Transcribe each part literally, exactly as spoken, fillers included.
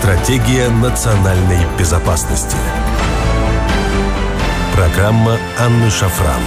Стратегия национальной безопасности. Программа Анны Шафран.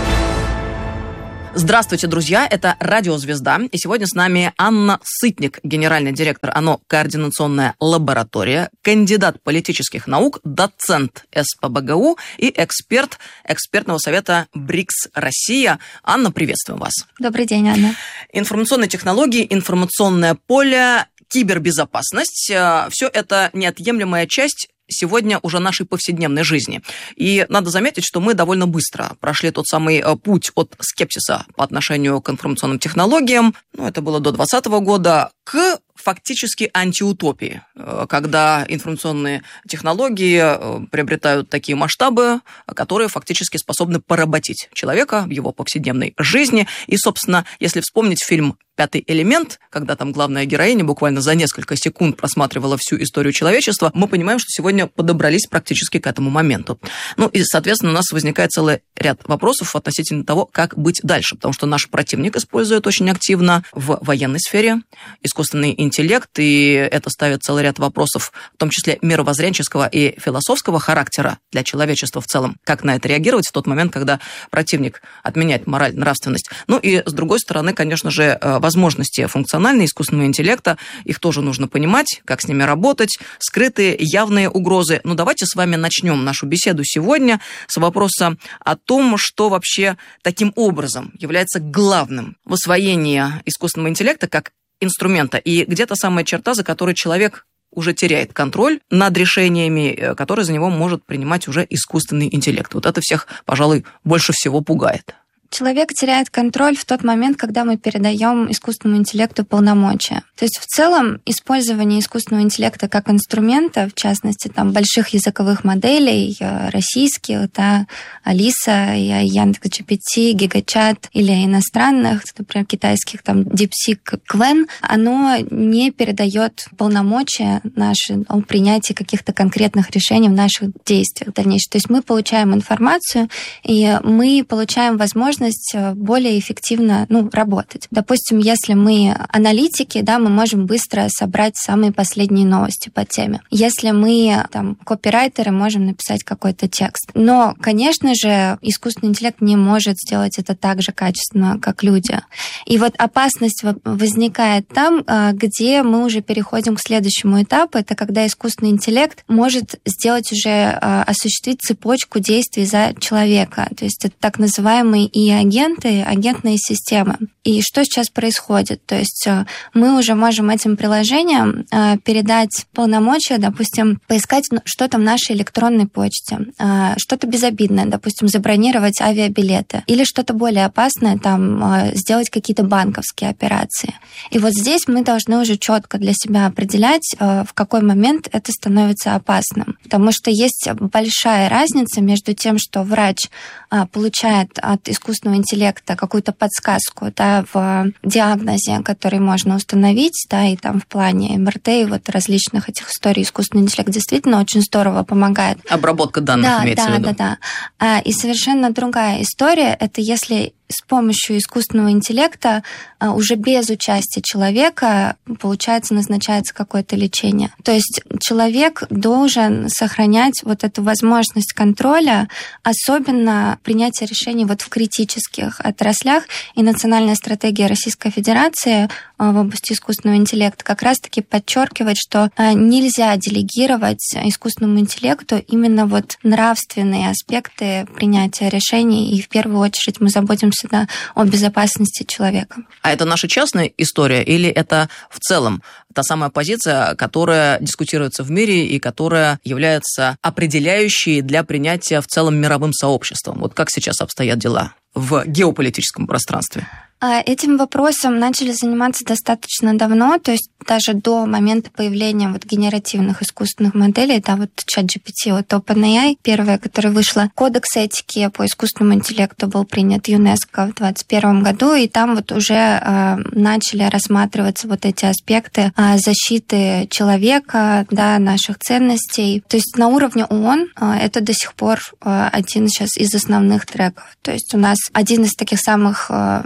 Здравствуйте, друзья! Это «Радио Звезда». И сегодня с нами Анна Сытник, генеральный директор ОНО «Координационная лаборатория», кандидат политических наук, доцент эс пэ бэ гэ у и эксперт экспертного совета БРИКС Россия. Анна, приветствуем вас. Добрый день, Анна. Информационные технологии, информационное поле, кибербезопасность – все это неотъемлемая часть сегодня уже нашей повседневной жизни. И надо заметить, что мы довольно быстро прошли тот самый путь от скепсиса по отношению к информационным технологиям, ну, это было до двадцатого года, к фактически антиутопии, когда информационные технологии приобретают такие масштабы, которые фактически способны поработить человека в его повседневной жизни. И, собственно, если вспомнить фильм «Пятый элемент», когда там главная героиня буквально за несколько секунд просматривала всю историю человечества, мы понимаем, что сегодня подобрались практически к этому моменту. Ну и, соответственно, у нас возникает целый ряд вопросов относительно того, как быть дальше, потому что наш противник использует очень активно в военной сфере искусственный интеллект, и это ставит целый ряд вопросов, в том числе мировоззренческого и философского характера для человечества в целом. Как на это реагировать в тот момент, когда противник отменяет мораль, нравственность. Ну и, с другой стороны, конечно же, возможности функциональные искусственного интеллекта, их тоже нужно понимать, как с ними работать, скрытые, явные угрозы. Но давайте с вами начнем нашу беседу сегодня с вопроса о том, что вообще таким образом является главным в освоении искусственного интеллекта как инструмента, и где-то самая черта, за которой человек уже теряет контроль над решениями, которые за него может принимать уже искусственный интеллект. Вот это всех, пожалуй, больше всего пугает. Человек теряет контроль в тот момент, когда мы передаем искусственному интеллекту полномочия. То есть в целом использование искусственного интеллекта как инструмента, в частности, там, больших языковых моделей, российских, да, Алиса, Яндекс.джи-пи-ти, Гигачат, или иностранных, например, китайских, там, DeepSeek, Qwen, оно не передает полномочия наши о принятии каких-то конкретных решений в наших действиях дальнейших. То есть мы получаем информацию, и мы получаем возможность более эффективно, ну, работать. Допустим, если мы аналитики, да, мы можем быстро собрать самые последние новости по теме. Если мы там копирайтеры, можем написать какой-то текст. Но, конечно же, искусственный интеллект не может сделать это так же качественно, как люди. И вот опасность возникает там, где мы уже переходим к следующему этапу. Это когда искусственный интеллект может сделать уже, осуществить цепочку действий за человека. То есть это так называемые и агенты, агентные системы. И что сейчас происходит? То есть мы уже можем этим приложениям передать полномочия, допустим, поискать что-то в нашей электронной почте, что-то безобидное, допустим, забронировать авиабилеты, или что-то более опасное, там, сделать какие-то банковские операции. И вот здесь мы должны уже четко для себя определять, в какой момент это становится опасным. Потому что есть большая разница между тем, что врач получает от искусственного интеллекта какую-то подсказку, да, в диагнозе, который можно установить, да, и там в плане эм эр тэ и вот различных этих историй искусственный интеллект действительно очень здорово помогает. Обработка данных, да, имеется да, в виду. Да, да, да. И совершенно другая история, это если с помощью искусственного интеллекта уже без участия человека, получается, назначается какое-то лечение. То есть человек должен сохранять вот эту возможность контроля, особенно принятия решений вот в критических отраслях. И национальная стратегия Российской Федерации в области искусственного интеллекта как раз-таки подчеркивает, что нельзя делегировать искусственному интеллекту именно вот нравственные аспекты принятия решений, и в первую очередь мы заботимся всегда о безопасности человека. А это наша частная история или это в целом та самая позиция, которая дискутируется в мире и которая является определяющей для принятия в целом мировым сообществом? Вот как сейчас обстоят дела в геополитическом пространстве? Этим вопросом начали заниматься достаточно давно, то есть даже до момента появления вот генеративных искусственных моделей, да, вот ChatGPT от OpenAI, первая, которая вышла. Кодекс этики по искусственному интеллекту был принят ЮНЕСКО в двадцать первом году, и там вот уже э, начали рассматриваться вот эти аспекты э, защиты человека, да, наших ценностей. То есть на уровне ООН э, это до сих пор э, один сейчас из основных треков. То есть у нас один из таких самых э, действенных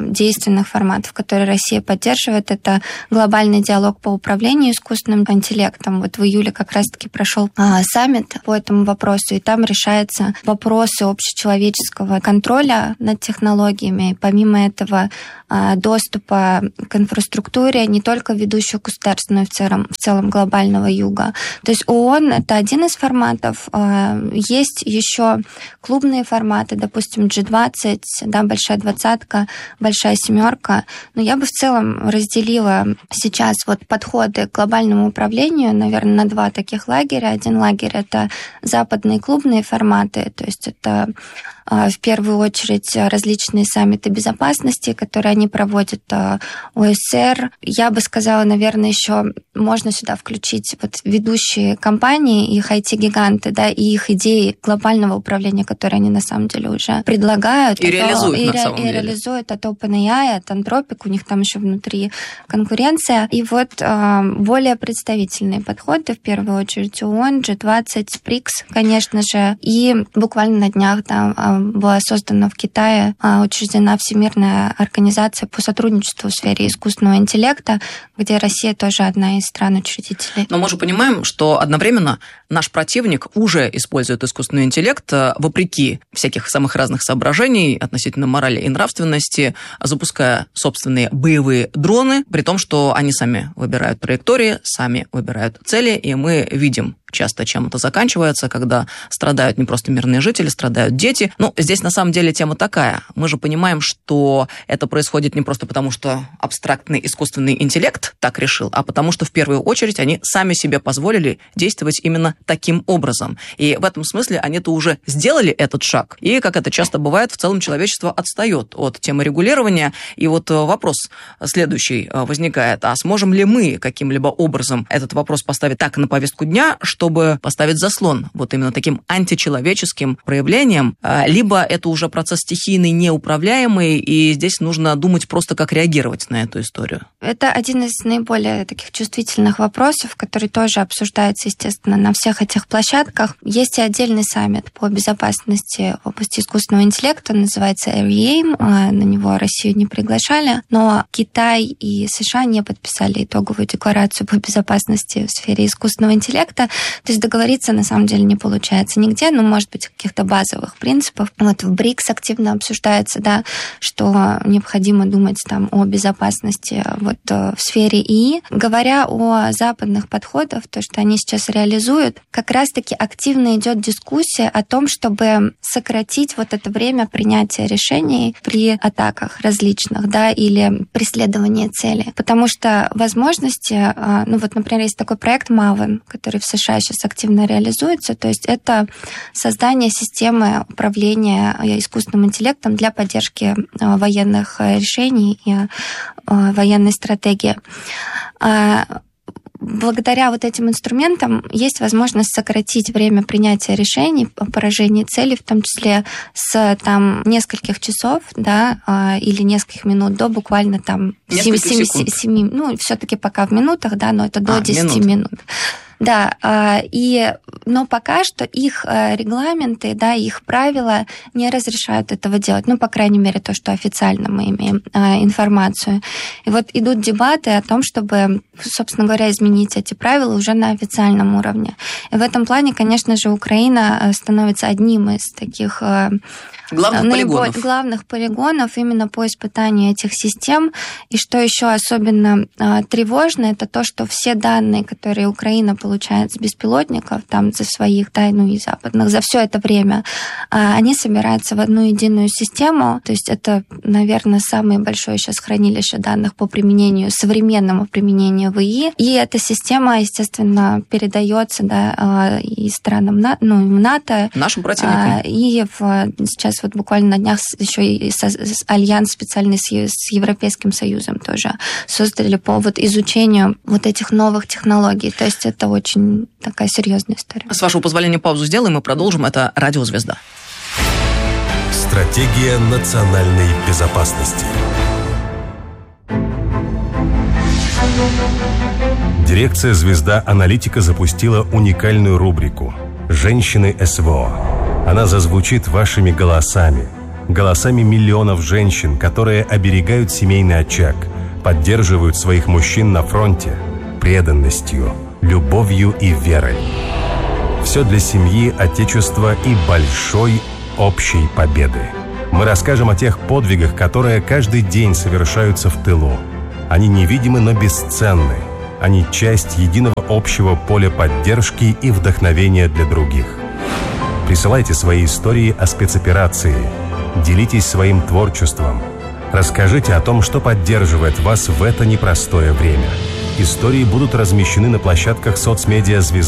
дружественных форматов, которые Россия поддерживает. Это глобальный диалог по управлению искусственным интеллектом. Вот в июле как раз-таки прошел а, саммит по этому вопросу, и там решаются вопросы общечеловеческого контроля над технологиями. Помимо этого, а, доступа к инфраструктуре не только ведущих государств, но и в целом, в целом глобального юга. То есть ООН — это один из форматов. А, есть еще клубные форматы, допустим, джи двадцать, да, большая двадцатка, большая семерка. Но я бы в целом разделила сейчас вот подходы к глобальному управлению, наверное, на два таких лагеря. Один лагерь — это западные клубные форматы, то есть это в первую очередь различные саммиты безопасности, которые они проводят, о эс эр. Я бы сказала, наверное, еще можно сюда включить вот ведущие компании, их ай ти-гиганты, да, и их идеи глобального управления, которые они на самом деле уже предлагают. И реализуют, и, на ре, самом и деле. реализуют от OpenAI, от Anthropic, у них там еще внутри конкуренция. И вот более представительные подходы, в первую очередь ООН, джи двадцать, брикс, конечно же, и буквально на днях там была создана в Китае, учреждена Всемирная организация по сотрудничеству в сфере искусственного интеллекта, где Россия тоже одна из стран-учредителей. Но мы же понимаем, что одновременно наш противник уже использует искусственный интеллект вопреки всяких самых разных соображений относительно морали и нравственности, запуская собственные боевые дроны, при том, что они сами выбирают траектории, сами выбирают цели, и мы видим часто, чем это заканчивается, когда страдают не просто мирные жители, страдают дети. Ну, здесь на самом деле тема такая. Мы же понимаем, что это происходит не просто потому, что абстрактный искусственный интеллект так решил, а потому что в первую очередь они сами себе позволили действовать именно таким образом. И в этом смысле они-то уже сделали этот шаг. И, как это часто бывает, в целом человечество отстает от темы регулирования. И вот вопрос следующий возникает. А сможем ли мы каким-либо образом этот вопрос поставить так на повестку дня, что чтобы поставить заслон вот именно таким античеловеческим проявлением, либо это уже процесс стихийный, неуправляемый, и здесь нужно думать просто, как реагировать на эту историю. Это один из наиболее таких чувствительных вопросов, который тоже обсуждается, естественно, на всех этих площадках. Есть и отдельный саммит по безопасности в области искусственного интеллекта, называется ARIAIM, на него Россию не приглашали, но Китай и США не подписали итоговую декларацию по безопасности в сфере искусственного интеллекта. То есть договориться на самом деле не получается нигде, но, может быть, каких-то базовых принципов. Вот в брикс активно обсуждается, да, что необходимо думать там о безопасности вот в сфере ИИ. Говоря о западных подходах, то, что они сейчас реализуют, как раз-таки активно идет дискуссия о том, чтобы сократить вот это время принятия решений при атаках различных, да, или преследовании цели. Потому что возможности, ну вот, например, есть такой проект Maven, который в США сейчас активно реализуется, то есть это создание системы управления искусственным интеллектом для поддержки военных решений и военной стратегии. Благодаря вот этим инструментам есть возможность сократить время принятия решений о поражении цели, в том числе с там, нескольких часов, да, или нескольких минут до буквально там семь, семь, семь, ну, все-таки пока в минутах, да, но это до а, десять минут. минут. Да, и, но пока что их регламенты, да, их правила не разрешают этого делать. Ну, по крайней мере, то, что официально мы имеем информацию. И вот идут дебаты о том, чтобы, собственно говоря, изменить эти правила уже на официальном уровне. И в этом плане, конечно же, Украина становится одним из таких главных полигонов. главных полигонов именно по испытанию этих систем. И что еще особенно тревожно, это то, что все данные, которые Украина получает с беспилотников, там, за своих, да, ну и западных, за все это время, они собираются в одну единую систему. То есть это, наверное, самое большое сейчас хранилище данных по применению, современному применению в ИИ. И эта система, естественно, передается, да, и странам, ну, и НАТО. Нашим противникам. И в, сейчас вот буквально на днях еще и альянс специальный с, с Европейским Союзом тоже создали по вот изучению вот этих новых технологий. То есть это очень такая серьезная история. С вашего позволения паузу сделаем и продолжим. Это «Радио Звезда». Стратегия национальной безопасности. Дирекция «Звезда Аналитика» запустила уникальную рубрику «Женщины СВО». Она зазвучит вашими голосами. голосами миллионов женщин, которые оберегают семейный очаг, поддерживают своих мужчин на фронте преданностью, любовью и верой. Все для семьи, отечества и большой общей победы. Мы расскажем о тех подвигах, которые каждый день совершаются в тылу. Они невидимы, но бесценны. Они часть единого общего поля поддержки и вдохновения для других. Присылайте свои истории о спецоперации. Делитесь своим творчеством. Расскажите о том, что поддерживает вас в это непростое время. Истории будут размещены на площадках соцмедиа «Звезда».